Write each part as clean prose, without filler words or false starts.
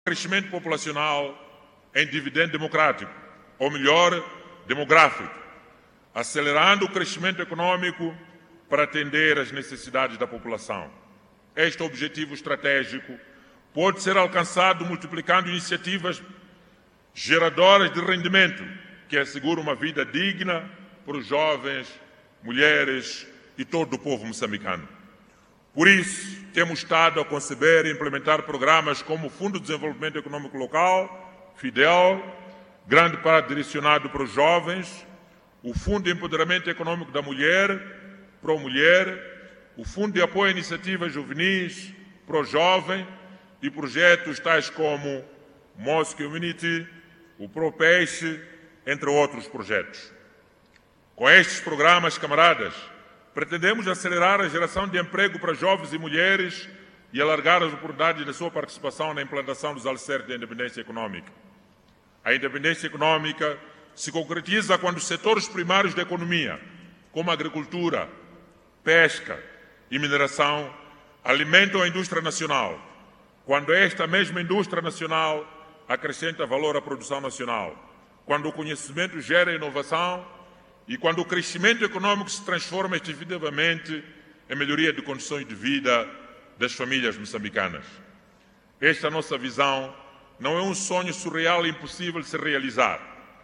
crescimento populacional em dividendo democrático, ou melhor, demográfico, acelerando o crescimento econômico para atender às necessidades da população. Este objetivo estratégico pode ser alcançado multiplicando iniciativas geradoras de rendimento que asseguram uma vida digna para os jovens, mulheres e todo o povo moçambicano. Por isso, temos estado a conceber e implementar programas como o Fundo de Desenvolvimento Econômico Local, FIDEL, grande parte direcionado para os jovens, o Fundo de Empoderamento Econômico da Mulher, ProMulher, o Fundo de Apoio a Iniciativas Juvenis, ProJovem e projetos tais como Mosque Community, o ProPeixe, entre outros projetos. Com estes programas, camaradas, pretendemos acelerar a geração de emprego para jovens e mulheres e alargar as oportunidades da sua participação na implantação dos alicerces da independência econômica. A independência econômica se concretiza quando os setores primários da economia, como a agricultura, pesca e mineração, alimentam a indústria nacional, quando esta mesma indústria nacional acrescenta valor à produção nacional, quando o conhecimento gera inovação e quando o crescimento econômico se transforma efetivamente em melhoria de condições de vida das famílias moçambicanas. Esta nossa visão não é um sonho surreal e impossível de se realizar.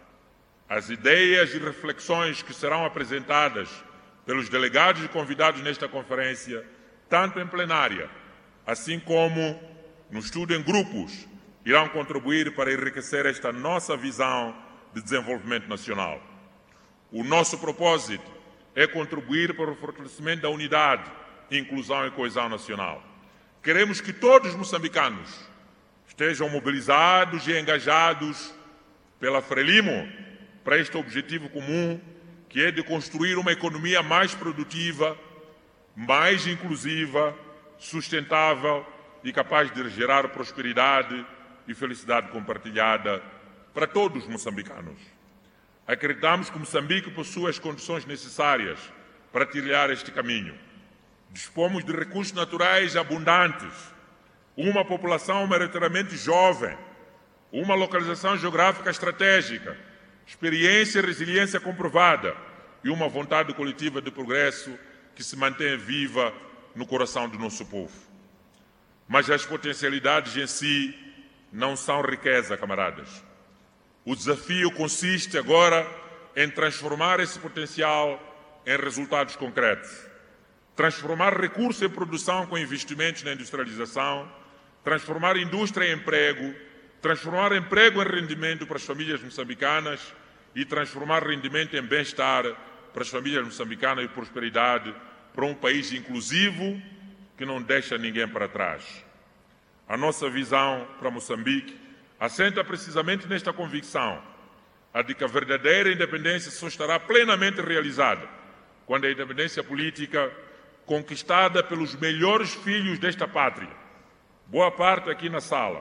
As ideias e reflexões que serão apresentadas pelos delegados e convidados nesta conferência, tanto em plenária, assim como no estudo em grupos, irão contribuir para enriquecer esta nossa visão de desenvolvimento nacional. O nosso propósito é contribuir para o fortalecimento da unidade, inclusão e coesão nacional. Queremos que todos os moçambicanos estejam mobilizados e engajados pela Frelimo para este objetivo comum, que é de construir uma economia mais produtiva, mais inclusiva, sustentável e capaz de gerar prosperidade e felicidade compartilhada para todos os moçambicanos. Acreditamos que Moçambique possui as condições necessárias para trilhar este caminho. Dispomos de recursos naturais abundantes, uma população maioritariamente jovem, uma localização geográfica estratégica, experiência e resiliência comprovada e uma vontade coletiva de progresso que se mantém viva no coração do nosso povo. Mas as potencialidades em si não são riqueza, camaradas. O desafio consiste agora em transformar esse potencial em resultados concretos. Transformar recursos em produção com investimentos na industrialização, transformar indústria em emprego, transformar emprego em rendimento para as famílias moçambicanas e transformar rendimento em bem-estar para as famílias moçambicanas e prosperidade para um país inclusivo que não deixa ninguém para trás. A nossa visão para Moçambique assenta precisamente nesta convicção, a de que a verdadeira independência só estará plenamente realizada quando a independência política conquistada pelos melhores filhos desta pátria, boa parte aqui na sala,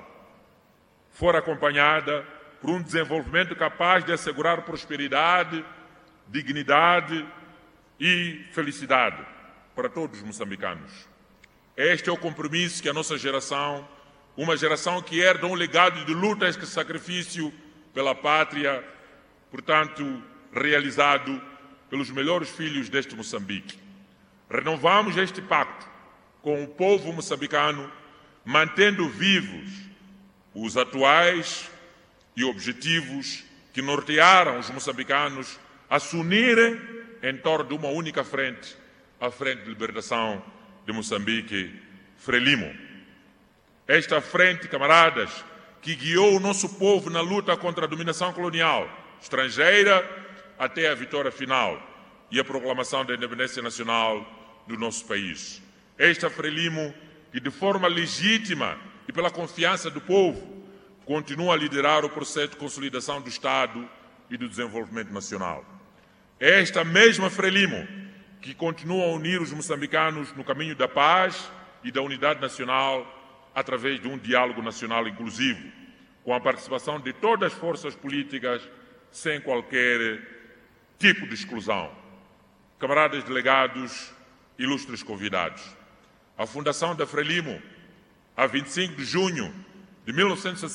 for acompanhada por um desenvolvimento capaz de assegurar prosperidade, dignidade e felicidade para todos os moçambicanos. Este é o compromisso que a nossa geração, uma geração que herda um legado de lutas e sacrifício pela pátria, portanto, realizado pelos melhores filhos deste Moçambique. Renovamos este pacto com o povo moçambicano, mantendo vivos os atuais e objetivos que nortearam os moçambicanos a se unirem em torno de uma única frente, a Frente de Libertação de Moçambique, Frelimo. Esta frente, camaradas, que guiou o nosso povo na luta contra a dominação colonial estrangeira até a vitória final e a proclamação da independência nacional do nosso país. Esta Frelimo, que de forma legítima e pela confiança do povo, continua a liderar o processo de consolidação do Estado e do desenvolvimento nacional. Esta mesma Frelimo, que continua a unir os moçambicanos no caminho da paz e da unidade nacional através de um diálogo nacional inclusivo, com a participação de todas as forças políticas, sem qualquer tipo de exclusão. Camaradas delegados, ilustres convidados, a fundação da Frelimo, a 25 de junho de 1960